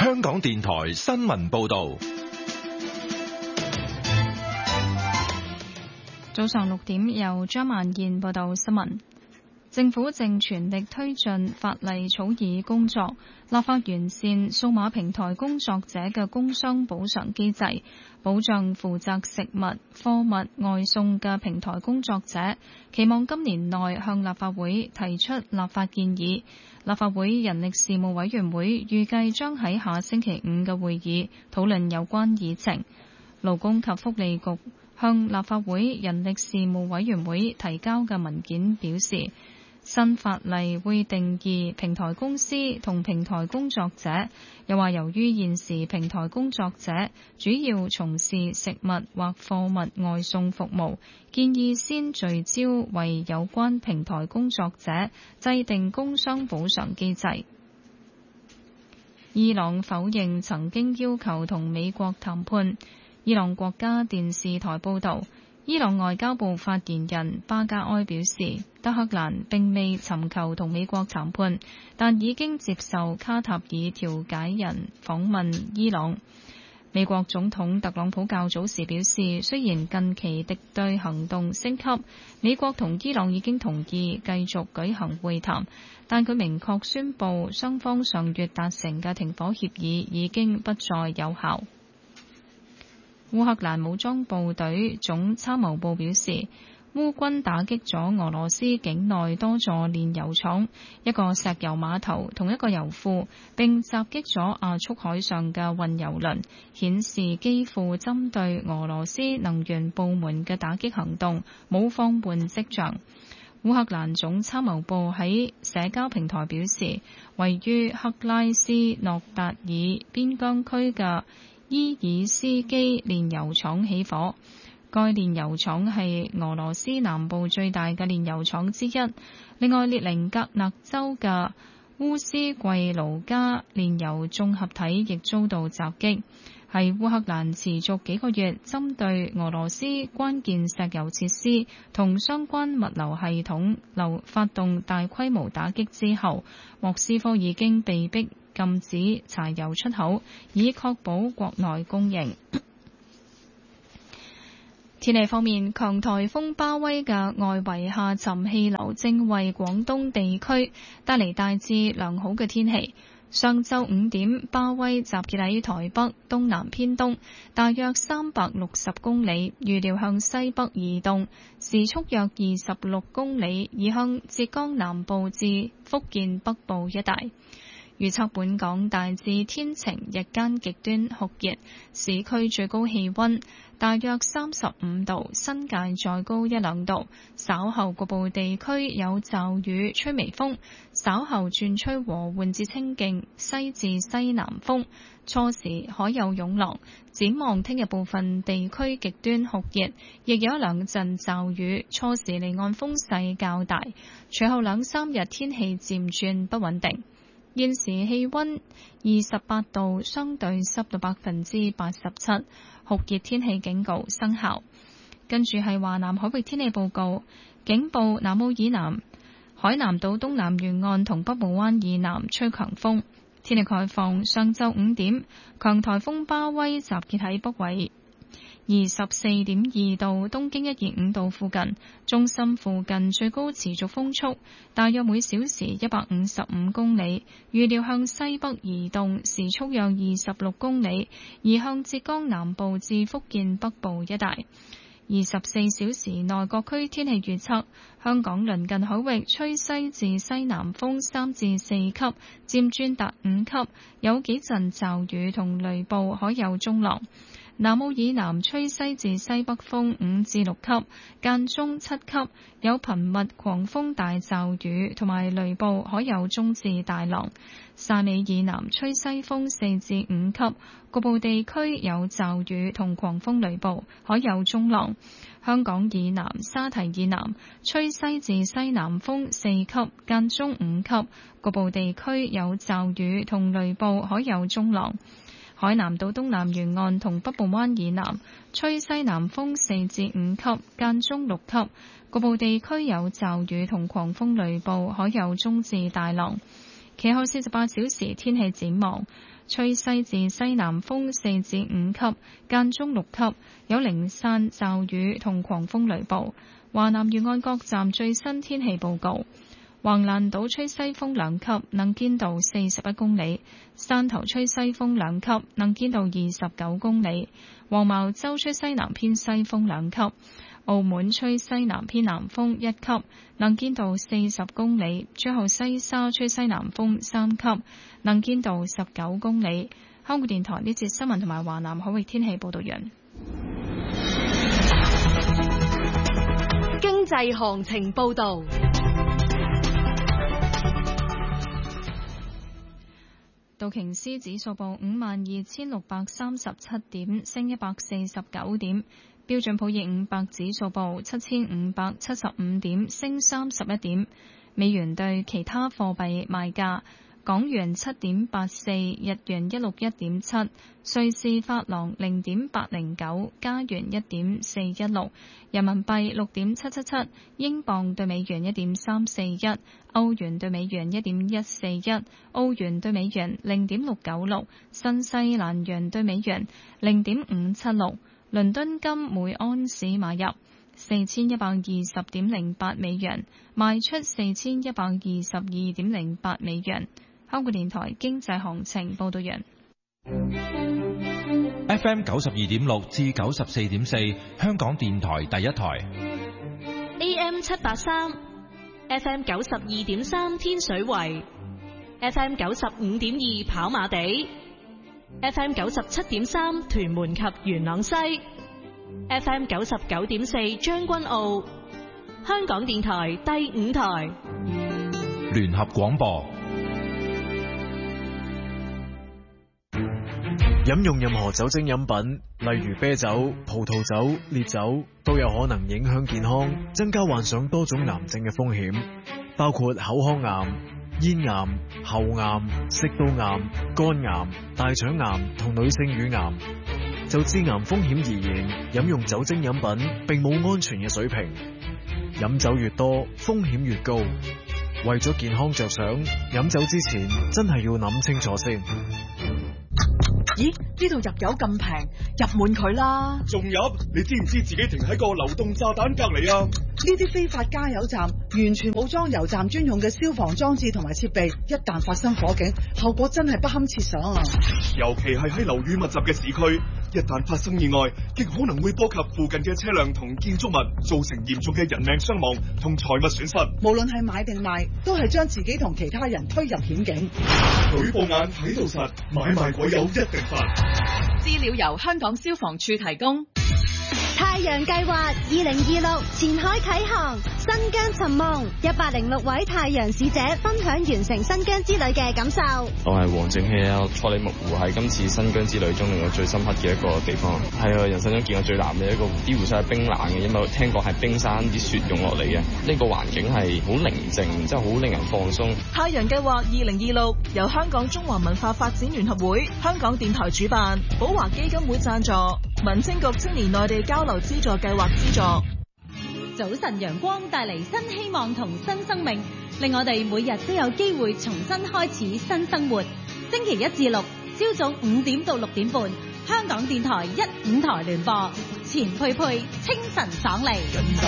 香港電台新聞報道。 早上6點，由張曼燕報道新聞。政府正全力推進法例草擬工作，立法完善數碼平台工作者嘅工傷補償機制，保障負責食物、貨物外送嘅平台工作者。期望今年內向立法會提出立法建議。立法會人力事務委員會預計將喺下星期5嘅會議討論有關議程。勞工及福利局向立法會人力事務委員會提交嘅文件表示，新法例會定義平台公司同平台工作者，又話由於現時平台工作者主要從事食物或貨物外送服務，建議先聚焦為有關平台工作者制定工傷補償機制。伊朗否認曾經要求同美國談判。伊朗國家電視台報導，伊朗外交部發言人巴加埃表示，德黑蘭並未尋求同美國談判，但已經接受卡塔爾調解人訪問伊朗。美國總統特朗普較早時表示，雖然近期敵對行動升級，美國同伊朗已經同意繼續舉行會談，但佢明確宣布雙方上月達成嘅停火協議已經不再有效。烏克蘭武裝部隊總參謀部表示，烏軍打擊咗俄羅斯境內多座煉油廠、一個石油碼頭同一個油庫，並襲擊咗亞速海上嘅運油輪，顯示基輔針對俄羅斯能源部門嘅打擊行動冇放緩跡象。烏克蘭總參謀部喺社交平台表示，位於克拉斯諾達爾邊疆區嘅伊爾斯基煉油廠起火，該煉油廠係俄羅斯南部最大嘅煉油廠之一。另外，列寧格勒州嘅烏斯季盧加煉油綜合體亦遭到襲擊，係烏克蘭持續幾個月針對俄羅斯關鍵石油設施同相關物流系統發動大規模打擊之後，莫斯科已經被迫禁止柴油出口，以確保國內供應。天氣方面，強颱風巴威嘅外圍下沉氣流正為廣東地區帶嚟大致良好嘅天氣。上晝5點，巴威集結喺台北東南偏東，大約360公里，預料向西北移動，時速約26公里，移向浙江南部至福建北部一帶。預測本港大致天晴，日間極端酷熱，市區最高氣溫大約35度，新界再高1-2度。稍後局部地區有驟雨，吹微風，稍後轉吹和緩至清勁西至西南風，初時海有湧浪。展望聽日部分地區極端酷熱，亦有1-2陣驟雨，初時離岸風勢較大。隨後2-3日天氣漸轉不穩定。現時氣溫28度，相對濕度87%，酷熱天氣警告生效。跟住係華南海域天氣報告，警報南澳以南、海南島東南沿岸同北部灣以南吹強風。天氣概況，上晝5點，強颱風巴威集結喺北緯24.2度，東經125度附近，中心附近最高持續風速大約每小時155公里，預料向西北移動，時速約26公里，移向浙江南部至福建北部一帶。24小時內各區天氣預測，香港鄰近海域吹西至西南風3至4級，漸轉達5級，有幾陣驟雨同雷暴，海有中浪。南澳以南吹西至西北風5至6級，間中7級，有頻密狂風大驟雨同埋雷暴，海有中至大浪。汕尾以南吹西風4至5級，局部地區有驟雨同狂風雷暴，海有中浪。香港以南沙堤以南吹西至西南風4級，間中5級，局部地區有驟雨同雷暴，海有中浪。海南島東南沿岸同北部灣以南吹西南風4至5級，間中6級，局部地區有驟雨同狂風雷暴，海有中至大浪。 其後48小時天氣展望，吹西至西南風4至5級，間中6級，有零散驟雨同狂風雷暴。華南沿岸各站最新天氣報告：橫瀾島吹西風2級，能見度41公里；汕頭吹西風2級，能見度29公里；黃茅洲吹西南偏西風2級；澳門吹西南偏南風1級，能見度40公里；最後西沙吹西南風3級，能見度19公里。香港電台呢節新聞同埋華南海域天氣報道完。 經濟行情報道。 道瓊斯指數報52,637點，升149點。標準普爾500指數報7,575點，升31點。美元對其他貨幣賣價：港元7.84，日元161.7，瑞士法郎0.809，加元1.416，人民幣6.777，英鎊對美元1.341，歐元對美元1.141，澳元對美元0.696，新西蘭元對美元0.576。倫敦金每安士買入4120.08美元，賣出4122.08美元。香港電台經濟行情報道完。 FM 92.6至94.4，香港電台第一台。 AM 783 ，FM 92.3天水圍 ，FM 95.2跑馬地。FM 97.3屯門及元朗西 ，FM 99.4將軍澳，香港電台第5台聯合廣播。 飲用任何酒精飲品，例如啤酒、葡萄酒、烈酒，都有可能影響健康，增加患上多種癌症嘅風險，包括口腔癌、咽癌、喉癌、食道癌、肝癌、大腸癌同女性乳癌。就致癌風險而言，飲用酒精飲品並冇安全嘅水平，飲酒越多風險越高。為咗健康着想，飲酒之前真係要諗清楚先。 咦？呢度入油咁平，入滿佢啦！ 仲入？你知唔知自己停喺個流動炸彈隔離啊？ 呢啲非法加油站完全冇裝油站專用嘅消防裝置同埋設備，一旦發生火警，後果真係不堪設想啊！ 尤其係喺樓宇密集嘅市區，一旦發生意外，極可能會波及附近嘅車輛同建築物，造成嚴重嘅人命傷亡同財物損失。 無論係買定賣，都係將自己同其他人推入險境。 舉報眼睇到實，買賣鬼友一定罰。 資料由香港消防處提供。 太陽計劃2026前海啟航，新疆尋夢，106位太陽使者分享完成新疆之旅嘅感受。 我係黃正熙啊，賽里木湖係今次新疆之旅中令我最深刻嘅一個地方，係啊，人生中見過最藍嘅一個湖，啲湖水係冰冷嘅，因為聽講係冰山啲雪湧落嚟嘅，呢個環境係好寧靜，真係好令人放鬆。 太陽計劃2026由香港中華文化發展聯合會、香港電台主辦，寶華基金會贊助，民政局青年內地交流資助計劃資助。 早晨陽光帶嚟新希望同新生命，令我哋每日都有機會重新開始新生活。星期1至6朝早5點到6點半，香港電台1、5台聯播，錢佩佩清晨爽利。